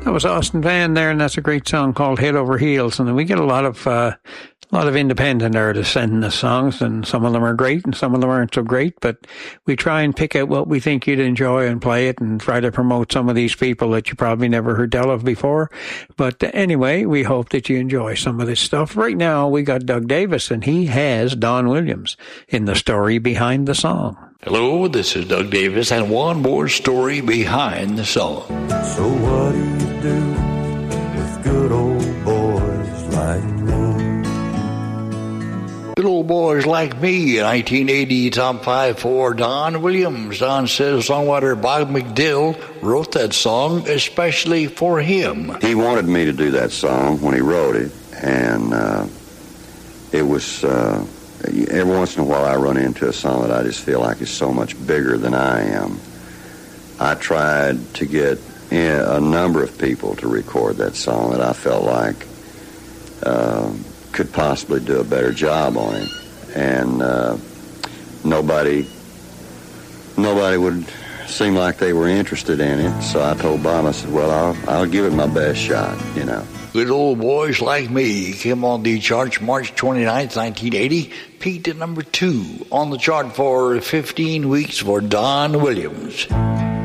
That was Austin Van there, and that's a great song called Head Over Heels. And we get a lot of independent artists sending us songs, and some of them are great and some of them aren't so great, but we try and pick out what we think you'd enjoy and play it and try to promote some of these people that you probably never heard tell of before. But anyway, we hope that you enjoy some of this stuff. Right now, we got Doug Davis, and he has Don Williams in the story behind the song. Hello, this is Doug Davis, and one more story behind the song. So what do you do with good old boys like me? Good old boys like me, 1980 top 5 for Don Williams. Don says songwriter Bob McDill wrote that song especially for him. He wanted me to do that song when he wrote it, and it was... every once in a while I run into a song that I just feel like is so much bigger than I am. I tried to get a number of people to record that song that I felt like could possibly do a better job on it. And nobody would seem like they were interested in it. So I told Bob, I said, well, I'll give it my best shot, you know. Good Old Boys Like Me came on the charts March 29th, 1980, peaked at number 2 on the chart for 15 weeks for Don Williams.